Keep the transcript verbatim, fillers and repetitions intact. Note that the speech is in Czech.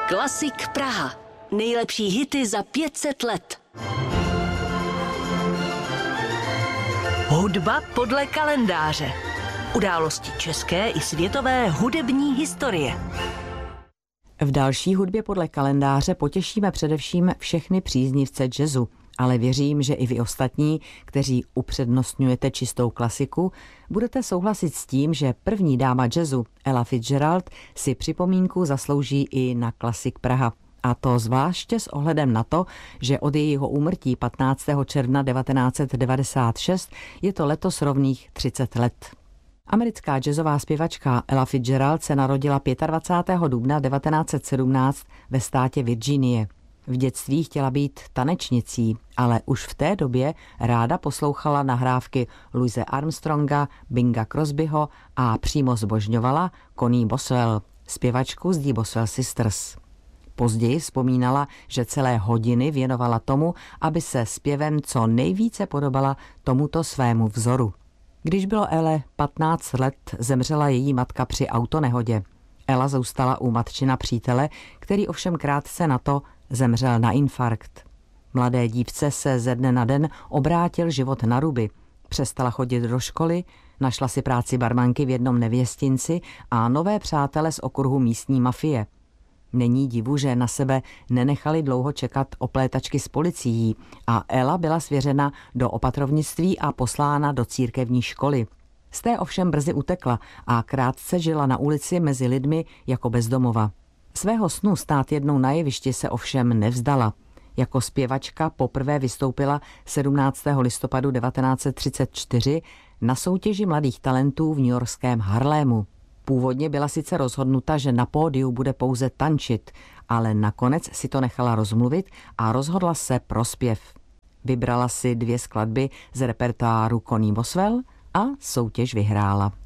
Klasik Praha. Nejlepší hity za pět set let. Hudba podle kalendáře. Události české i světové hudební historie. V další hudbě podle kalendáře potěšíme především všechny příznivce jazzu, ale věřím, že i vy ostatní, kteří upřednostňujete čistou klasiku, budete souhlasit s tím, že první dáma jazzu Ella Fitzgerald si připomínku zaslouží i na Klasik Praha. A to zvláště s ohledem na to, že od jejího úmrtí patnáctého června devatenáct set devadesát šest je to letos rovných třicet let. Americká jazzová zpěvačka Ella Fitzgerald se narodila dvacátého pátého dubna devatenáct set sedmnáct ve státě Virginie. V dětství chtěla být tanečnicí, ale už v té době ráda poslouchala nahrávky Louise Armstronga, Binga Crosbyho a přímo zbožňovala Connie Boswell, zpěvačku z The Boswell Sisters. Později vzpomínala, že celé hodiny věnovala tomu, aby se zpěvem co nejvíce podobala tomuto svému vzoru. Když bylo Elle patnáct let, zemřela její matka při autonehodě. Ella zůstala u matčina přítele, který ovšem krátce na to zemřel na infarkt. Mladé dívce se ze dne na den obrátil život na ruby. Přestala chodit do školy, našla si práci barmanky v jednom nevěstinci a nové přátele z okruhu místní mafie. Není divu, že na sebe nenechali dlouho čekat oplétačky s policií a Ella byla svěřena do opatrovnictví a poslána do církevní školy. Z té ovšem brzy utekla a krátce žila na ulici mezi lidmi jako bezdomova. Svého snu stát jednou na jevišti se ovšem nevzdala. Jako zpěvačka poprvé vystoupila sedmnáctého listopadu devatenáct set třicet čtyři na soutěži mladých talentů v newyorském Harlému. Původně byla sice rozhodnuta, že na pódiu bude pouze tančit, ale nakonec si to nechala rozmluvit a rozhodla se pro zpěv. Vybrala si dvě skladby z repertoáru Connie Boswell a soutěž vyhrála.